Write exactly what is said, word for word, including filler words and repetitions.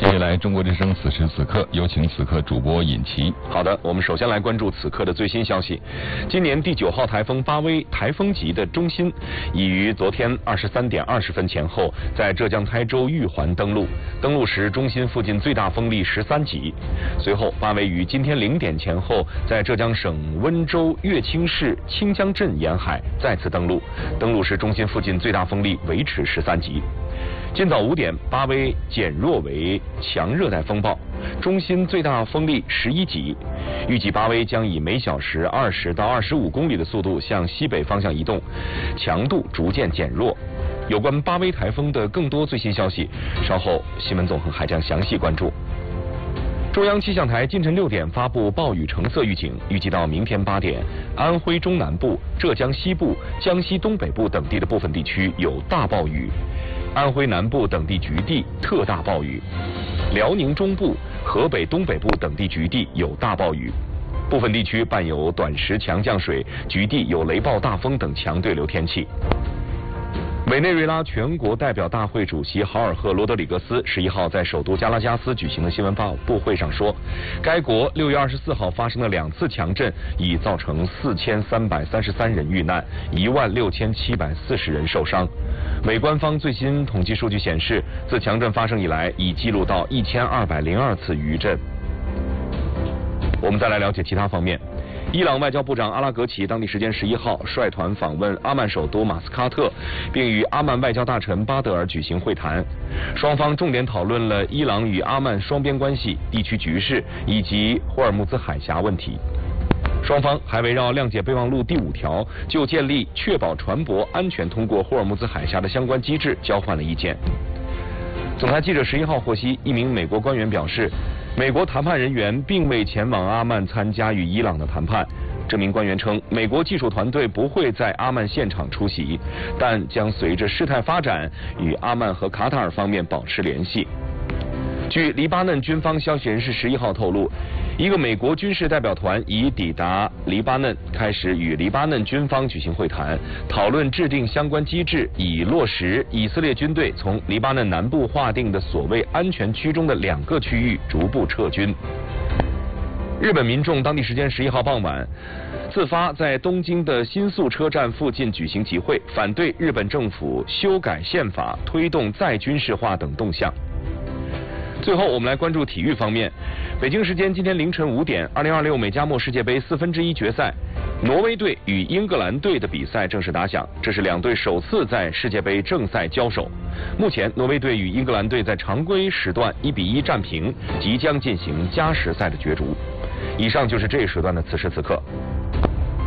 接下来，中国之声此时此刻有请此刻主播尹奇。 好的，我们首先来关注此刻的最新消息。今年第九号台风巴威台风级的中心，已于昨天二十三点二十分前后，在浙江台州玉环登陆。登陆时，中心附近最大风力十三级。随后，巴威于今天零点前后，在浙江省温州乐清市清江镇沿海再次登陆。登陆时，中心附近最大风力维持十三级。今早五点，巴威减弱为强热带风暴，中心最大风力十一级。预计巴威将以每小时二十到二十五公里的速度向西北方向移动，强度逐渐减弱。有关巴威台风的更多最新消息，稍后新闻纵横还将详细关注。中央气象台今晨六点发布暴雨橙色预警，预计到明天八点，安徽中南部、浙江西部、江西东北部等地的部分地区有大暴雨，安徽南部等地局地特大暴雨，辽宁中部、河北东北部等地局地有大暴雨，部分地区伴有短时强降水，局地有雷暴大风等强对流天气。委内瑞拉全国代表大会主席豪尔赫·罗德里格斯十一号在首都加拉加斯举行的新闻发布会上说，该国六月二十四号发生的两次强震已造成四千三百三十三人遇难，一万六千七百四十人受伤。美官方最新统计数据显示，自强震发生以来，已记录到一千二百零二次余震。我们再来了解其他方面。伊朗外交部长阿拉格齐当地时间十一号率团访问阿曼首都马斯喀特，并与阿曼外交大臣巴德尔举行会谈。双方重点讨论了伊朗与阿曼双边关系、地区局势以及霍尔木兹海峡问题。双方还围绕谅解备忘录第五条，就建立确保船舶安全通过霍尔木兹海峡的相关机制交换了意见。总台记者十一号获悉，一名美国官员表示，美国谈判人员并未前往阿曼参加与伊朗的谈判。这名官员称，美国技术团队不会在阿曼现场出席，但将随着事态发展与阿曼和卡塔尔方面保持联系。据黎巴嫩军方消息人士十一号透露，一个美国军事代表团已抵达黎巴嫩，开始与黎巴嫩军方举行会谈，讨论制定相关机制，以落实以色列军队从黎巴嫩南部划定的所谓安全区中的两个区域逐步撤军。日本民众当地时间十一号傍晚自发在东京的新宿车站附近举行集会，反对日本政府修改宪法、推动再军事化等动向。最后，我们来关注体育方面。北京时间今天凌晨五点，二零二六美加墨世界杯四分之一决赛，挪威队与英格兰队的比赛正式打响，这是两队首次在世界杯正赛交手。目前，挪威队与英格兰队在常规时段一比一战平，即将进行加时赛的角逐。以上就是这一时段的此时此刻。